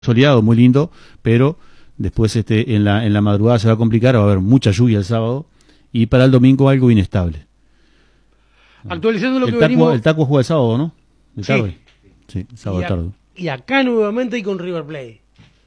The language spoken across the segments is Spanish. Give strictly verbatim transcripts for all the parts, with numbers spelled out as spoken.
soleado, muy lindo, pero después este en la en la madrugada se va a complicar, va a haber mucha lluvia el sábado y para el domingo algo inestable. Actualizando lo el que taco, venimos... El taco juega el sábado, ¿no? ¿De sí. tarde? Sí, sábado y, a, tarde. y acá nuevamente y con River Plate.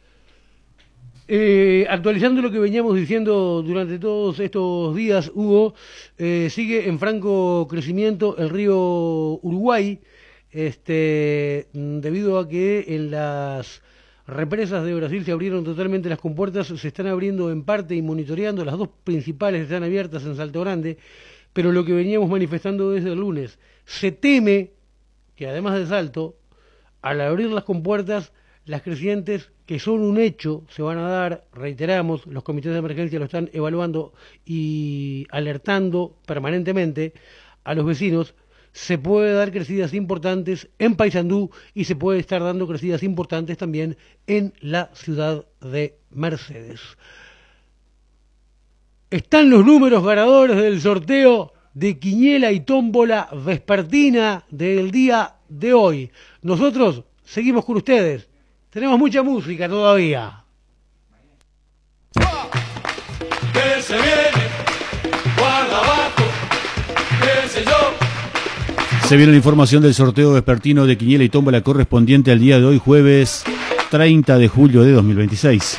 Eh, actualizando lo que veníamos diciendo durante todos estos días, Hugo, eh, sigue en franco crecimiento el río Uruguay, este, debido a que en las represas de Brasil se abrieron totalmente las compuertas, se están abriendo en parte y monitoreando, las dos principales están abiertas en Salto Grande, pero lo que veníamos manifestando desde el lunes, se teme que además de Salto, al abrir las compuertas, las crecientes, que son un hecho, se van a dar, reiteramos, los comités de emergencia lo están evaluando y alertando permanentemente a los vecinos, se puede dar crecidas importantes en Paysandú y se puede estar dando crecidas importantes también en la ciudad de Mercedes. Están los números ganadores del sorteo de quiniela y tómbola vespertina del día de hoy. Nosotros seguimos con ustedes. Tenemos mucha música todavía. Que se viene, guarda abajo, qué sé yo. Se viene la información del sorteo vespertino de quiniela y tómbola correspondiente al día de hoy, jueves treinta de julio de dos mil veintiséis.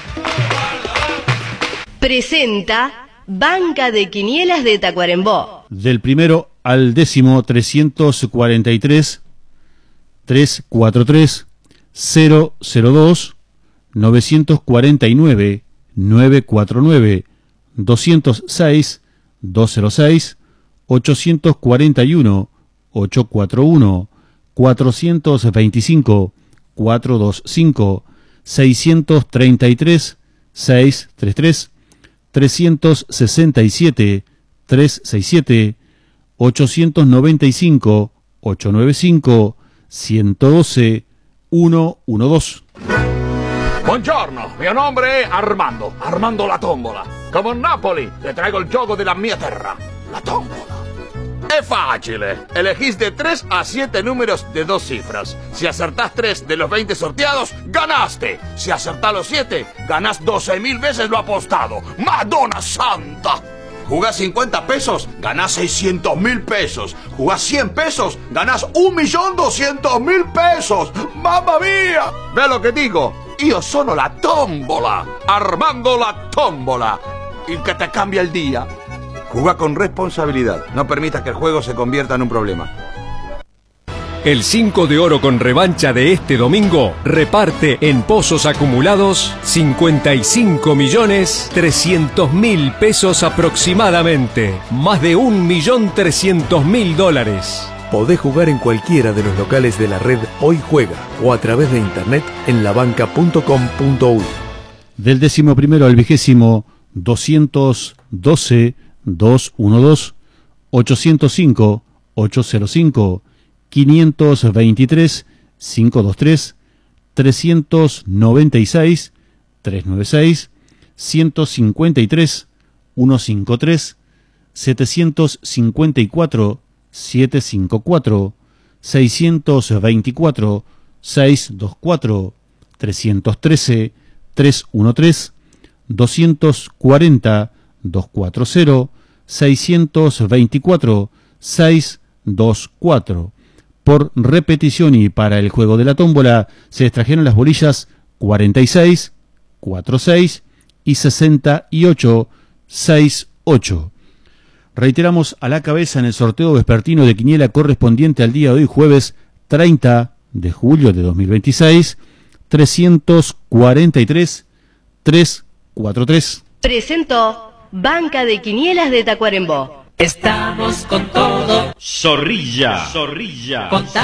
Presenta Banca de Quinielas de Tacuarembó. Del primero al décimo, trescientos cuarenta y tres, trescientos cuarenta y tres, cero cero dos, novecientos cuarenta y nueve, novecientos cuarenta y nueve, doscientos seis, doscientos seis, ochocientos cuarenta y uno, ochocientos cuarenta y uno, cuatrocientos veinticinco, cuatrocientos veinticinco, seiscientos treinta y tres, seiscientos treinta y tres, trescientos sesenta y siete, trescientos sesenta y siete, ochocientos noventa y cinco, ochocientos noventa y cinco, ciento doce, ciento doce. Buongiorno, mio nome è Armando, Armando la tombola. Come a Napoli, le traigo il gioco della mia terra, la tombola. Es fácil, elegís de tres a siete números de dos cifras. Si acertás tres de los veinte sorteados, ganaste. Si acertás los siete, ganás doce mil veces lo apostado. ¡Madonna Santa! Jugás cincuenta pesos, ganás seiscientos mil pesos. Jugás cien pesos, ganás un millón doscientos mil pesos. ¡Mamma mía! ¿Ve lo que digo? Io sono la tombola, Armando la tombola. Y que te cambia el día. Jugá con responsabilidad. No permitas que el juego se convierta en un problema. El cinco de oro con revancha de este domingo reparte en pozos acumulados cincuenta y cinco millones trescientos mil pesos aproximadamente. Más de un millón trescientos mil dólares. Podés jugar en cualquiera de los locales de la red Hoy Juega o a través de internet en labanca punto com punto uy. Del décimo primero al vigésimo, doscientos doce, doscientos doce, ochocientos cinco, ochocientos cinco, quinientos veintitrés, quinientos veintitrés, trescientos noventa y seis, trescientos noventa y seis, ciento cincuenta y tres, ciento cincuenta y tres, setecientos cincuenta y cuatro, setecientos cincuenta y cuatro, seiscientos veinticuatro, seiscientos veinticuatro, trescientos trece, trescientos trece, doscientos cuarenta, doscientos cuarenta, seiscientos veinticuatro, seiscientos veinticuatro. Por repetición y para el juego de la tómbola se extrajeron las bolillas cuarenta y seis, cuarenta y seis y sesenta y ocho, sesenta y ocho. Reiteramos a la cabeza en el sorteo vespertino de quiniela correspondiente al día de hoy, jueves treinta de julio de dos mil veintiséis, trescientos cuarenta y tres, trescientos cuarenta y tres. Presentó Banca de Quinielas de Tacuarembó. Estamos con todo. Zorrilla, zorrilla. Contá